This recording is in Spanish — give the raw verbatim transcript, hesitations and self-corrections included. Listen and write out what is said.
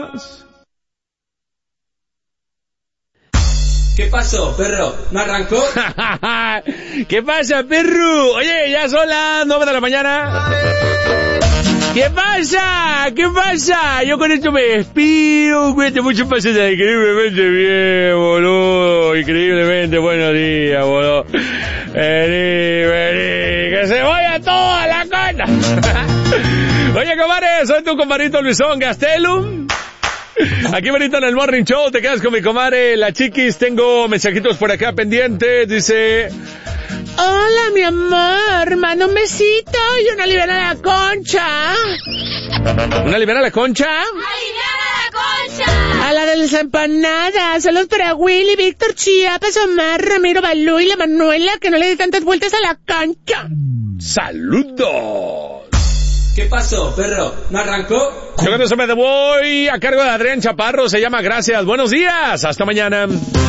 ¿Qué pasó, perro? ¿No arrancó? ¿Qué pasa, perro? Oye, ya son las nueve de la mañana. ¿Qué pasa? ¿Qué pasa? Yo con esto me despido. Cuídate mucho, pases increíblemente bien, boludo. Increíblemente buenos días, boludo. Vení, vení, que se vaya toda la cosa. Oye, compadre, soy tu compadrito Luisón Gastelum. Aquí bonito en el Morning Show, te quedas con mi comadre, la Chiquis. Tengo mensajitos por acá pendientes. Dice: hola, mi amor, manda un besito y una libera a la concha. ¿Una libera a la concha? ¡Aliviana la concha! A la de las empanadas. Saludos para Willy, Víctor, Chiapas, Omar, Ramiro, Balú y la Manuela, que no le dé tantas vueltas a la cancha. ¡Saludos! ¿Qué pasó, perro? ¿No arrancó? Yo con eso me voy a cargo de Adrián Chaparro. Se llama Gracias. Buenos días. Hasta mañana.